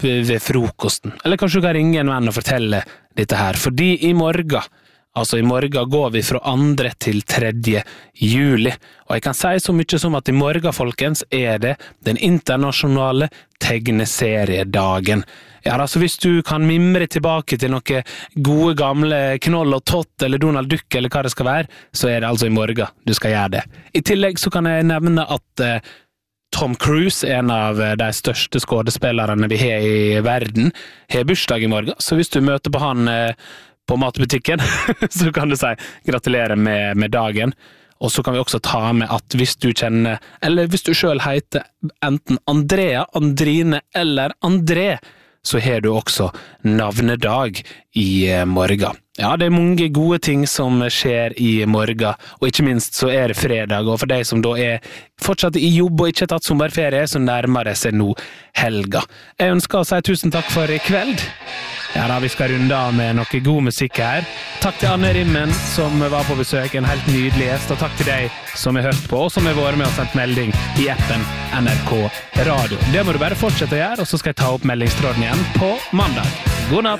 ved frokosten. Eller kanskje du kan ringe en venn og fortelle dette her. Fordi i morgen går vi fra 2. til 3. juli. Og jeg kan si så mye som at i morgen, folkens, det den internasjonale tegneseriedagen. Ja, altså hvis du kan mimre tilbake til noen gode gamle Knoll og Tott eller Donald Duck eller hva det skal være, så det altså i morgen du skal gjøre det. I tillegg så kan jeg nevne at Tom Cruise, en av de største skådespillerne vi har i verden, har bursdag i morgen, så hvis du møter på han på matbutikken, så kan du si gratulerer med dagen. Og så kan vi også ta med at hvis du kjenner, eller hvis du selv heter enten Andrea, Andrine eller André, så har du også navnedag i morgen. Ja, det mange gode ting som skjer i morgen, og ikke minst så det fredag, og for deg som da fortsatt i jobb og ikke tatt sommerferie, så nærmer det seg nå helga. Jeg ønsker å si tusen takk for i kveld. Ja da, vi skal runde av med noe god musikk her. Takk til Anne Rimmen som var på besøk, en helt nydelig gjest, og takk til deg som har hørt på, og som har vært med og sendt melding i appen NRK Radio. Det må du bare fortsette å gjøre, og så skal jeg ta opp meldingstråden igjen på mandag. God natt!